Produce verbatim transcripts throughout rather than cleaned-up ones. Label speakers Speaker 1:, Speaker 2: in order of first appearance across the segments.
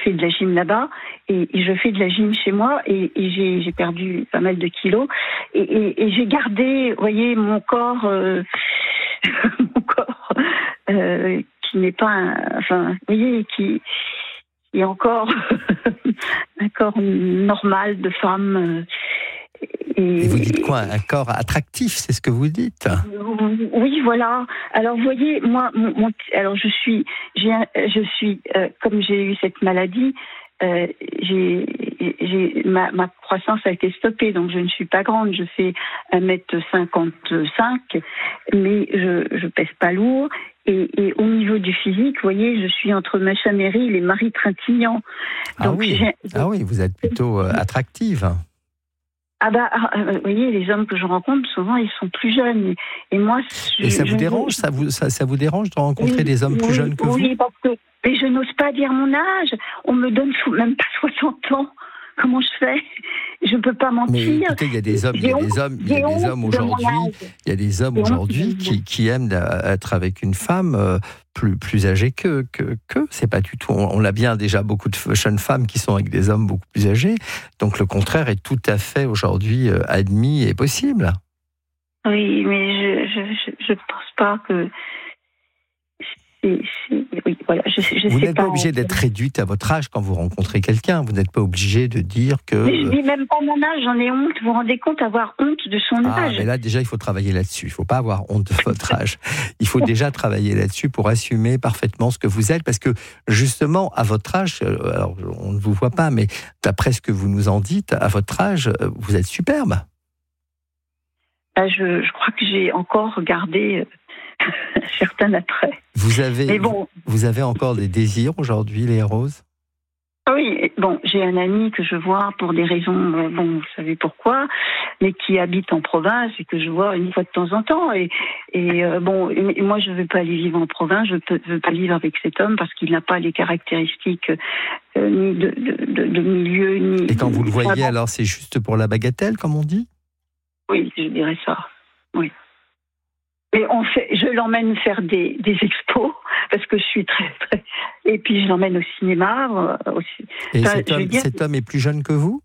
Speaker 1: fais de la gym là-bas et, et je fais de la gym chez moi et, et j'ai, j'ai perdu pas mal de kilos et, et, et j'ai gardé, vous voyez, mon corps, euh, mon corps euh, qui n'est pas, un, enfin, vous voyez, qui, qui est encore un corps normal de femme.
Speaker 2: Et, et vous dites quoi? Un corps attractif, c'est ce que vous dites?
Speaker 1: Oui, voilà. Alors, vous voyez, moi, mon, mon, alors je suis, j'ai, je suis, euh, comme j'ai eu cette maladie, euh, j'ai, j'ai, ma, ma croissance a été stoppée, donc je ne suis pas grande. Je fais un mètre cinquante-cinq, mais je, je pèse pas lourd. Et, et au niveau du physique, vous voyez, je suis entre Macha Merrill et Marie Trintignant.
Speaker 2: Ah oui. J'ai... ah oui, vous êtes plutôt euh, attractive.
Speaker 1: Ah bah, euh, vous voyez, les hommes que je rencontre, souvent, ils sont plus jeunes. Et, et moi, je,
Speaker 2: et ça vous
Speaker 1: je
Speaker 2: dérange, ça vous, ça, ça vous dérange de rencontrer oui, des hommes plus
Speaker 1: oui,
Speaker 2: jeunes que
Speaker 1: oui,
Speaker 2: vous?
Speaker 1: Oui, parce que mais je n'ose pas dire mon âge. On me donne même pas soixante ans. Comment je fais? Je ne peux pas mentir.
Speaker 2: Mais écoutez, il y a des hommes, il y a des hommes, il y a des hommes aujourd'hui, il y a des hommes aujourd'hui qui, qui aiment être avec une femme euh, plus plus âgée que que que. C'est pas du tout. On, on l'a bien déjà beaucoup de jeunes femmes qui sont avec des hommes beaucoup plus âgés. Donc le contraire est tout à fait aujourd'hui euh, admis et possible.
Speaker 1: Oui, mais je je je, je pense pas que. C'est, c'est, oui, voilà, je, je
Speaker 2: vous
Speaker 1: sais
Speaker 2: n'êtes pas,
Speaker 1: pas
Speaker 2: obligé d'être réduite à votre âge quand vous rencontrez quelqu'un. Vous n'êtes pas obligé de dire que...
Speaker 1: Mais je dis même pas mon âge, j'en ai honte. Vous vous rendez compte, avoir honte de son
Speaker 2: ah,
Speaker 1: âge.
Speaker 2: Mais là, déjà, il faut travailler là-dessus. Il ne faut pas avoir honte de votre âge. Il faut déjà travailler là-dessus pour assumer parfaitement ce que vous êtes. Parce que, justement, à votre âge, alors on ne vous voit pas, mais d'après ce que vous nous en dites, à votre âge, vous êtes superbe.
Speaker 1: Ah, je, je crois que j'ai encore gardé... certains attrait.
Speaker 2: Vous avez,
Speaker 1: bon,
Speaker 2: vous avez encore des désirs aujourd'hui, Léa Rose?
Speaker 1: Oui, bon, j'ai un ami que je vois pour des raisons, bon, vous savez pourquoi, mais qui habite en province et que je vois une fois de temps en temps. Et, et euh, bon, et moi, je ne veux pas aller vivre en province, je ne veux pas vivre avec cet homme parce qu'il n'a pas les caractéristiques euh, ni de, de, de, de milieu, ni...
Speaker 2: Et quand vous le voyez, alors, c'est juste pour la bagatelle, comme on dit? Oui,
Speaker 1: je dirais ça, oui. Et on fait, je l'emmène faire des, des expos parce que je suis très très. Et puis je l'emmène au cinéma euh, aussi.
Speaker 2: Et enfin, cet, homme, dire... cet homme est plus jeune que vous?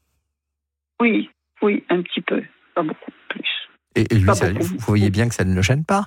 Speaker 1: Oui, oui, un petit peu, pas beaucoup plus.
Speaker 2: Et, et lui, ça, beaucoup. Vous voyez bien que ça ne le gêne pas?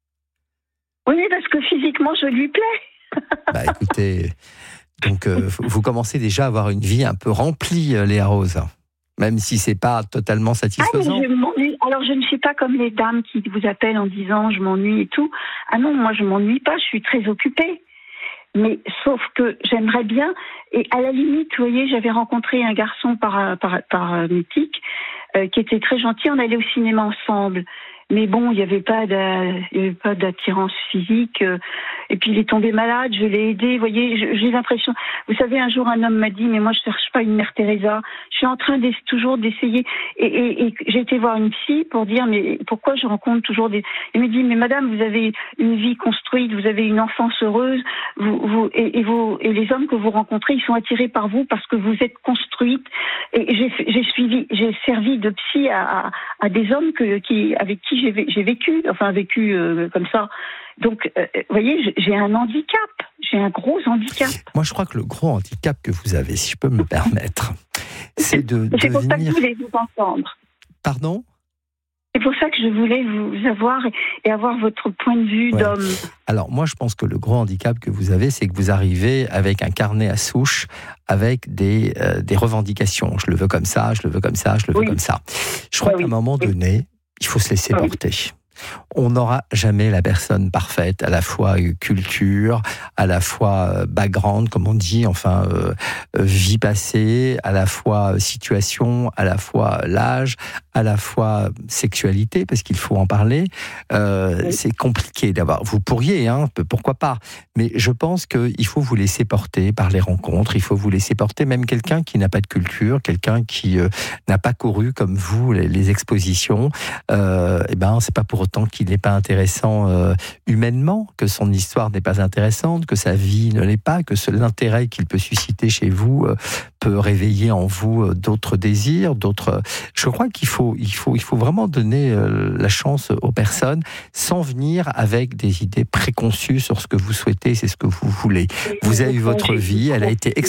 Speaker 1: Oui, parce que physiquement je lui plais.
Speaker 2: Bah écoutez, donc euh, vous commencez déjà à avoir une vie un peu remplie, Léa Rose. Même si c'est pas totalement satisfaisant.
Speaker 1: Ah, je m'ennuie. Alors je ne suis pas comme les dames qui vous appellent en disant je m'ennuie et tout. Ah non, moi je m'ennuie pas, je suis très occupée. Mais sauf que j'aimerais bien, et à la limite, vous voyez, j'avais rencontré un garçon par, par, par mythique euh, qui était très gentil, on allait au cinéma ensemble. Mais bon, il n'y avait pas d'attirance physique. Et puis il est tombé malade, je l'ai aidé. Vous voyez, j'ai l'impression. Vous savez, un jour un homme m'a dit, mais moi je cherche pas une Mère Teresa. Je suis en train de, toujours d'essayer. Et, et, et j'ai été voir une psy pour dire, mais pourquoi je rencontre toujours des. Elle me dit, mais madame, vous avez une vie construite, vous avez une enfance heureuse, vous, vous et, et vous et les hommes que vous rencontrez, ils sont attirés par vous parce que vous êtes construite. Et j'ai, j'ai suivi, j'ai servi de psy à, à, à des hommes que, qui avec qui J'ai, j'ai vécu, enfin vécu euh, comme ça. Donc, euh, vous voyez, j'ai un handicap. J'ai un gros handicap.
Speaker 2: Moi, je crois que le gros handicap que vous avez, si je peux me permettre, c'est de
Speaker 1: c'est
Speaker 2: devenir...
Speaker 1: pour ça que je voulais vous entendre.
Speaker 2: Pardon ?
Speaker 1: C'est pour ça que je voulais vous avoir et avoir votre point de vue ouais. d'homme.
Speaker 2: Alors, moi, je pense que le gros handicap que vous avez, c'est que vous arrivez avec un carnet à souche, avec des, euh, des revendications. Je le veux comme ça, je le veux comme ça, je le veux oui. comme ça. Je crois ouais, qu'à oui. un moment donné... il faut se laisser porter. On n'aura jamais la personne parfaite, à la fois culture, à la fois background, comme on dit, enfin euh, vie passée, à la fois situation, à la fois l'âge, à la fois sexualité, parce qu'il faut en parler. Euh, oui. C'est compliqué d'avoir. Vous pourriez, hein, pourquoi pas. Mais je pense qu'il faut vous laisser porter par les rencontres. Il faut vous laisser porter, même quelqu'un qui n'a pas de culture, quelqu'un qui euh, n'a pas couru comme vous les, les expositions. Euh, et ben, c'est pas pour autant qu'il n'est pas intéressant euh, humainement, que son histoire n'est pas intéressante, que sa vie ne l'est pas, que ce, l'intérêt qu'il peut susciter chez vous euh, peut réveiller en vous euh, d'autres désirs, d'autres. Je crois qu'il faut, il faut, il faut vraiment donner euh, la chance aux personnes sans venir avec des idées préconçues sur ce que vous souhaitez, c'est ce que vous voulez. Vous avez eu votre vie, elle a été